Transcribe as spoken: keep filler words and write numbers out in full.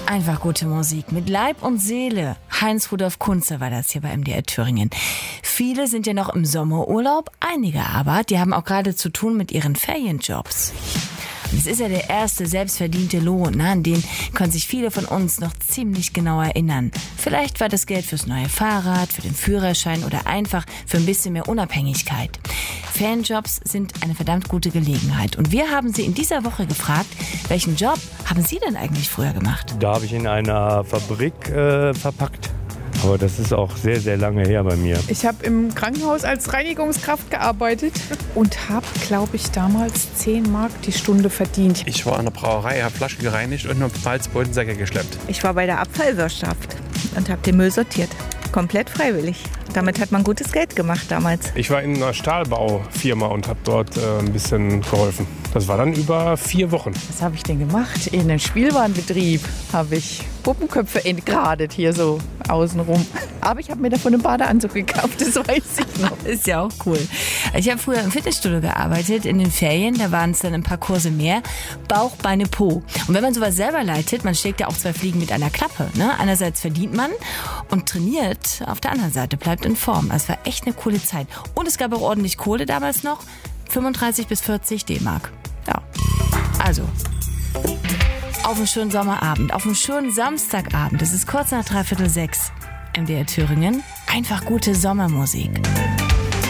Einfach gute Musik mit Leib und Seele. Heinz-Rudolf Kunze war das hier bei M D R Thüringen. Viele sind ja noch im Sommerurlaub, einige aber, die haben auch gerade zu tun mit ihren Ferienjobs. Und es ist ja der erste selbstverdiente Lohn, ne? An den können sich viele von uns noch ziemlich genau erinnern. Vielleicht war das Geld fürs neue Fahrrad, für den Führerschein oder einfach für ein bisschen mehr Unabhängigkeit. Ferienjobs sind eine verdammt gute Gelegenheit. Und wir haben Sie in dieser Woche gefragt, welchen Job haben Sie denn eigentlich früher gemacht? Da habe ich in einer Fabrik äh, verpackt. Aber das ist auch sehr, sehr lange her bei mir. Ich habe im Krankenhaus als Reinigungskraft gearbeitet und habe, glaube ich, damals zehn Mark die Stunde verdient. Ich war in der Brauerei, habe Flaschen gereinigt und noch Malzbodensäcke geschleppt. Ich war bei der Abfallwirtschaft und habe den Müll sortiert. Komplett freiwillig. Damit hat man gutes Geld gemacht damals. Ich war in einer Stahlbaufirma und habe dort äh, ein bisschen geholfen. Das war dann über vier Wochen. Was habe ich denn gemacht? In einem Spielwarenbetrieb habe ich Puppenköpfe entgradet hier so außenrum. Aber ich habe mir davon einen Badeanzug gekauft, das weiß ich noch. Ist ja auch cool. Ich habe früher im Fitnessstudio gearbeitet, in den Ferien, da waren es dann ein paar Kurse mehr. Bauch, Beine, Po. Und wenn man sowas selber leitet, man schlägt ja auch zwei Fliegen mit einer Klappe. Ne? Einerseits verdient man und trainiert, auf der anderen Seite bleibt in Form. Es war echt eine coole Zeit. Und es gab auch ordentlich Kohle damals noch, fünfunddreißig bis vierzig D-Mark. Ja, also auf einen schönen Sommerabend, auf einen schönen Samstagabend, es ist kurz nach dreiviertel sechs, M D R Thüringen, einfach gute Sommermusik.